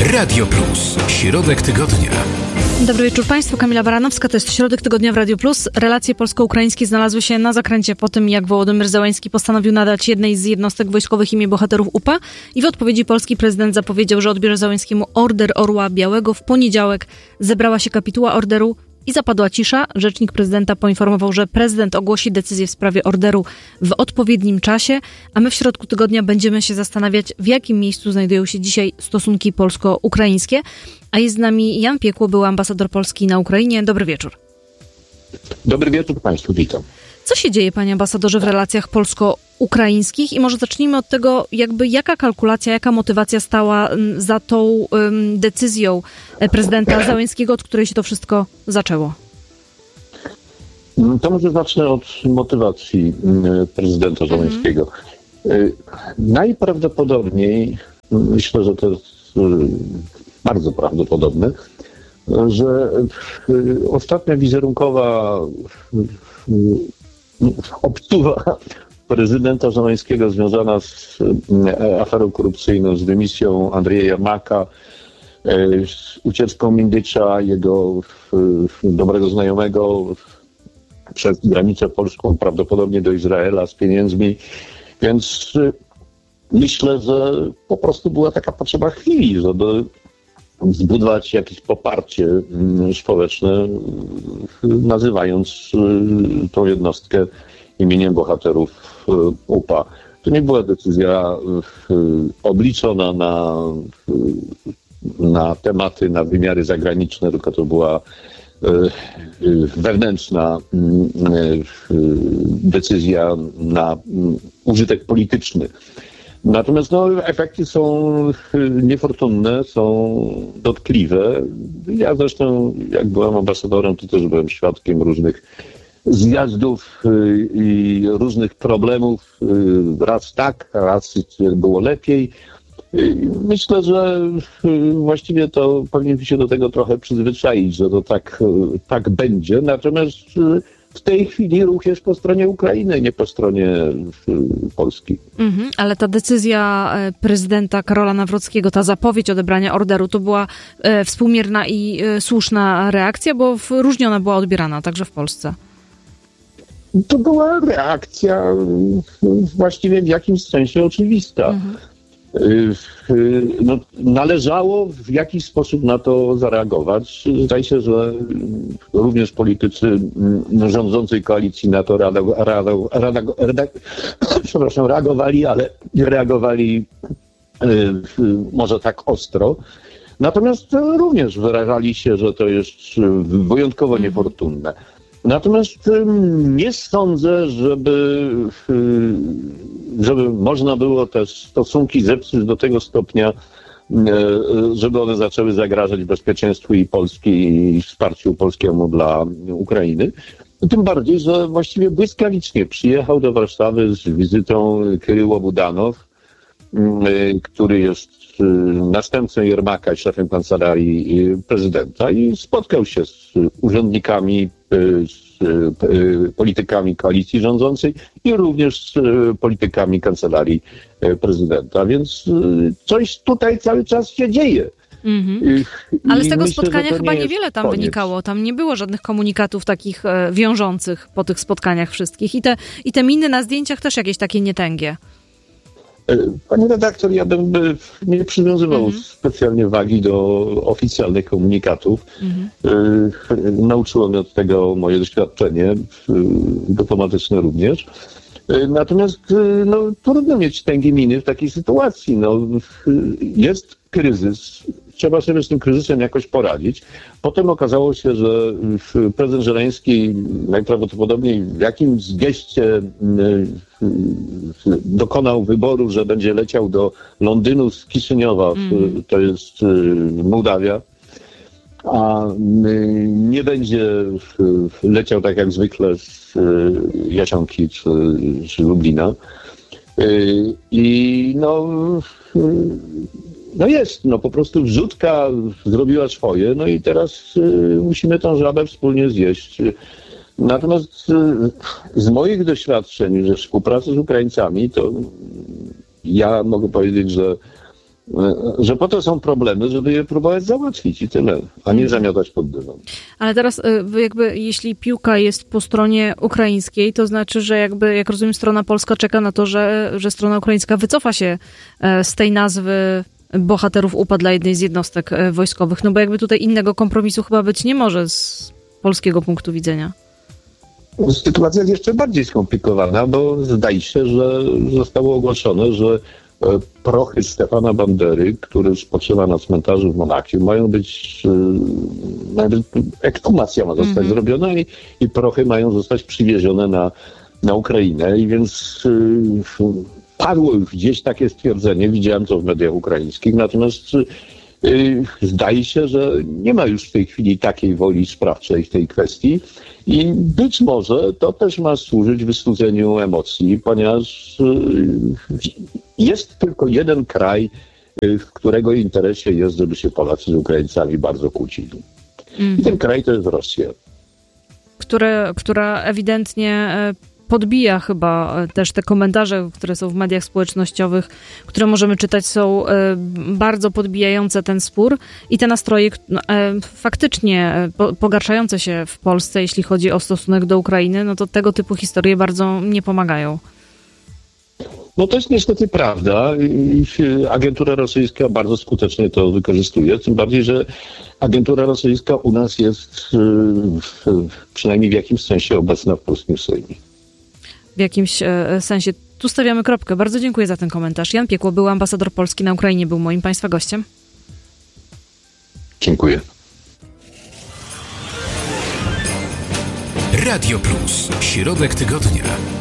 Radio Plus. Środek tygodnia. Dobry wieczór Państwu, Kamila Baranowska, to jest Środek Tygodnia w Radio Plus. Relacje polsko-ukraińskie znalazły się na zakręcie po tym, jak Wołodymyr Zełański postanowił nadać jednej z jednostek wojskowych imię bohaterów UPA i w odpowiedzi polski prezydent zapowiedział, że odbierze Zełańskiemu Order Orła Białego. W poniedziałek zebrała się kapituła orderu i zapadła cisza. Rzecznik prezydenta poinformował, że prezydent ogłosi decyzję w sprawie orderu w odpowiednim czasie, a my w Środku Tygodnia będziemy się zastanawiać, w jakim miejscu znajdują się dzisiaj stosunki polsko-ukraińskie. A jest z nami Jan Piekło, były ambasador Polski na Ukrainie. Dobry wieczór. Dobry wieczór Państwu, witam. Co się dzieje, panie ambasadorze, w relacjach polsko-ukraińskich? I może zacznijmy od tego, jaka kalkulacja, jaka motywacja stała za tą decyzją prezydenta Zełańskiego, od której się to wszystko zaczęło? To może zacznę od motywacji prezydenta Zełańskiego. Najprawdopodobniej, myślę, że to jest bardzo prawdopodobne, że ostatnia wizerunkowa obsuwa prezydenta Zełańskiego związana z aferą korupcyjną, z dymisją Andrzeja Jermaka, z ucieczką Mindycza, jego dobrego znajomego przez granicę polską, prawdopodobnie do Izraela z pieniędzmi. Więc myślę, że po prostu była taka potrzeba chwili, żeby zbudować jakieś poparcie społeczne, nazywając tą jednostkę imieniem bohaterów UPA. To nie była decyzja obliczona na tematy, na wymiary zagraniczne, tylko to była wewnętrzna decyzja na użytek polityczny. Natomiast efekty są niefortunne, są dotkliwe. Ja zresztą, jak byłem ambasadorem, to też byłem świadkiem różnych zjazdów i różnych problemów. Raz tak, raz było lepiej. Myślę, że właściwie to powinniśmy się do tego trochę przyzwyczaić, że to tak będzie. Natomiast w tej chwili ruch jest po stronie Ukrainy, nie po stronie Polski. Ale ta decyzja prezydenta Karola Nawrockiego, ta zapowiedź odebrania orderu, to była współmierna i słuszna reakcja, bo różnie ona była odbierana, także w Polsce. To była reakcja właściwie w jakimś sensie oczywista. Należało w jakiś sposób na to zareagować. Zdaje się, że również politycy rządzącej koalicji na to reagowali, ale nie reagowali może tak ostro. Natomiast również wyrażali się, że to jest wyjątkowo niefortunne. Natomiast nie sądzę, żeby można było te stosunki zepsuć do tego stopnia, żeby one zaczęły zagrażać bezpieczeństwu i Polski, i wsparciu polskiemu dla Ukrainy. Tym bardziej, że właściwie błyskawicznie przyjechał do Warszawy z wizytą Kiryło Budanow, który jest następcą Jermaka i szefem kancelarii prezydenta, i spotkał się z urzędnikami, z politykami koalicji rządzącej i również z politykami kancelarii prezydenta. Więc coś tutaj cały czas się dzieje. Ale z tego spotkania chyba niewiele tam wynikało. Tam nie było żadnych komunikatów takich wiążących po tych spotkaniach wszystkich. I te miny na zdjęciach też jakieś takie nietęgie. Pani redaktor, ja bym nie przywiązywał specjalnie wagi do oficjalnych komunikatów. Nauczyło mnie od tego moje doświadczenie, dyplomatyczne również. Natomiast trudno mieć tęgie miny w takiej sytuacji. Jest kryzys, trzeba sobie z tym kryzysem jakoś poradzić. Potem okazało się, że prezydent Zełański najprawdopodobniej w jakimś geście dokonał wyboru, że będzie leciał do Londynu z Kiszyniowa, to jest Mołdawia, a nie będzie leciał tak jak zwykle z Jasionki czy Lublina. I po prostu wrzutka zrobiła swoje, i teraz musimy tą żabę wspólnie zjeść. Natomiast z moich doświadczeń ze współpracy z Ukraińcami, to ja mogę powiedzieć, że że po to są problemy, żeby je próbować załatwić i tyle, a nie zamiatać pod dywan. Ale teraz jakby jeśli piłka jest po stronie ukraińskiej, to znaczy, że jakby, jak rozumiem, strona polska czeka na to, że strona ukraińska wycofa się z tej nazwy bohaterów UPA dla jednej z jednostek wojskowych, no bo jakby tutaj innego kompromisu chyba być nie może z polskiego punktu widzenia. Sytuacja jest jeszcze bardziej skomplikowana, bo zdaje się, że zostało ogłoszone, że prochy Stefana Bandery, który spoczywa na cmentarzu w Monachium, mają być ekshumacja ma zostać zrobiona i prochy mają zostać przywiezione na Ukrainę. I więc padło już gdzieś takie stwierdzenie, widziałem to w mediach ukraińskich, natomiast zdaje się, że nie ma już w tej chwili takiej woli sprawczej w tej kwestii i być może to też ma służyć wystudzeniu emocji, ponieważ jest tylko jeden kraj, w którego interesie jest, żeby się Polacy z Ukraińcami bardzo kłócili. I ten kraj to jest Rosja. Która ewidentnie podbija chyba też te komentarze, które są w mediach społecznościowych, które możemy czytać, są bardzo podbijające ten spór i te nastroje faktycznie pogarszające się w Polsce, jeśli chodzi o stosunek do Ukrainy, no to tego typu historie bardzo nie pomagają. No to jest niestety prawda i agentura rosyjska bardzo skutecznie to wykorzystuje, tym bardziej, że agentura rosyjska u nas jest przynajmniej w jakimś sensie obecna w polskim Sejmie. W jakimś sensie. Tu stawiamy kropkę. Bardzo dziękuję za ten komentarz. Jan Piekło, był ambasador Polski na Ukrainie, był moim Państwa gościem. Dziękuję. Radio Plus. Środek tygodnia.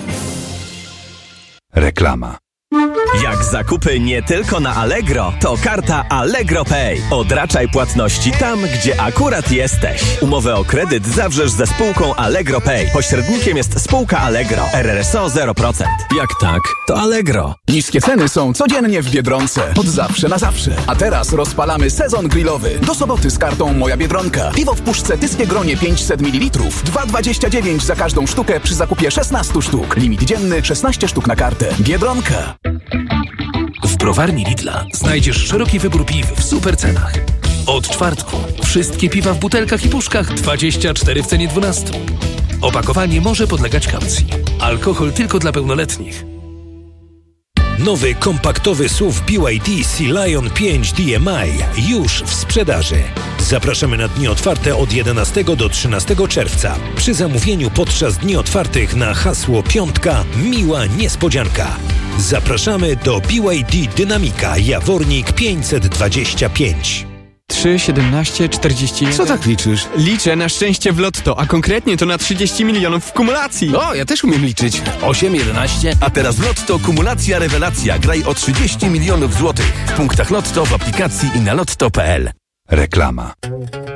Reklama. Jak zakupy nie tylko na Allegro, to karta Allegro Pay. Odraczaj płatności tam, gdzie akurat jesteś. Umowę o kredyt zawrzesz ze spółką Allegro Pay. Pośrednikiem jest spółka Allegro. RRSO 0%. Jak tak, to Allegro. Niskie ceny są codziennie w Biedronce. Od zawsze na zawsze. A teraz rozpalamy sezon grillowy. Do soboty z kartą Moja Biedronka. Piwo w puszce Tyskie Gronie 500 ml. 2,29 za każdą sztukę przy zakupie 16 sztuk. Limit dzienny 16 sztuk na kartę. Biedronka. W browarni Lidla znajdziesz szeroki wybór piw w super cenach. Od czwartku wszystkie piwa w butelkach i puszkach 24 w cenie 12. Opakowanie może podlegać kaucji. Alkohol tylko dla pełnoletnich. Nowy kompaktowy SUV BYD Sea Lion 5 DMI już w sprzedaży. Zapraszamy na dni otwarte od 11 do 13 czerwca. Przy zamówieniu podczas dni otwartych na hasło Piątka miła niespodzianka. Zapraszamy do BYD Dynamika Jawornik 525. 3, 17, 41... Co tak liczysz? Liczę na szczęście w lotto, a konkretnie to na 30 milionów w kumulacji. O, ja też umiem liczyć. 8, 11. A teraz w Lotto kumulacja rewelacja. Graj o 30 milionów złotych. W punktach Lotto, w aplikacji i na lotto.pl. Reklama.